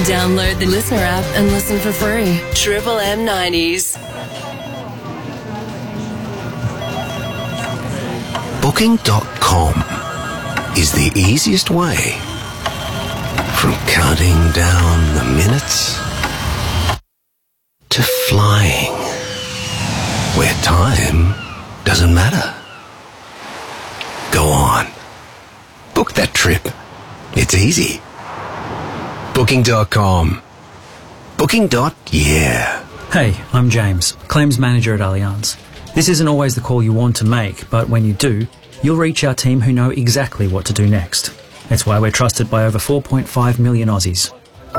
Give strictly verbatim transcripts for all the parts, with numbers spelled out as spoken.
Download the Listener app and listen for free. Triple M nineties. Booking dot com is the easiest way from counting down the minutes to flying where time doesn't matter. Go on. Book that trip. It's easy. Booking dot com. Booking. Yeah. Hey, I'm James, Claims Manager at Allianz. This isn't always the call you want to make, but when you do, you'll reach our team who know exactly what to do next. That's why we're trusted by over four point five million Aussies.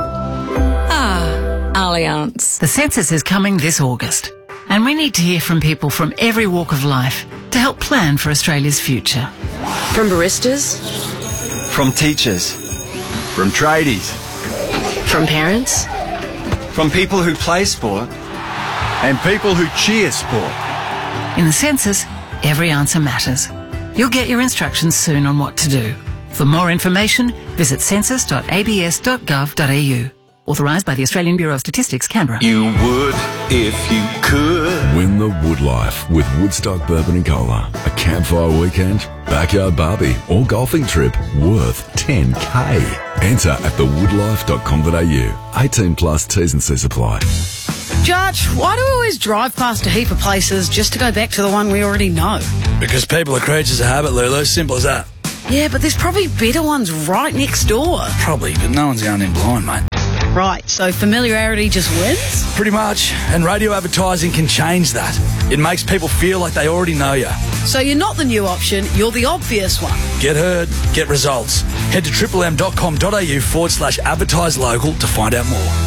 Ah, Allianz. The census is coming this August, and we need to hear from people from every walk of life to help plan for Australia's future. From baristas, from teachers, from tradies, from parents, from people who play sport, and people who cheer sport. In the census, every answer matters. You'll get your instructions soon on what to do. For more information, visit census dot a b s dot gov dot a u. Authorised by the Australian Bureau of Statistics, Canberra. You would if you could. Win the Wood Life with Woodstock Bourbon and Cola. A campfire weekend, backyard barbie, or golfing trip worth ten K. Enter at the wood life dot com dot a u. eighteen plus T's and C's apply. Judge, why do we always drive past a heap of places just to go back to the one we already know? Because people are creatures of habit, Lulu. Simple as that. Yeah, but there's probably better ones right next door. Probably, but no one's going in blind, mate. Right, so familiarity just wins? Pretty much, and radio advertising can change that. It makes people feel like they already know you. So you're not the new option, you're the obvious one. Get heard, get results. Head to triple m dot com dot a u forward slash advertise local to find out more.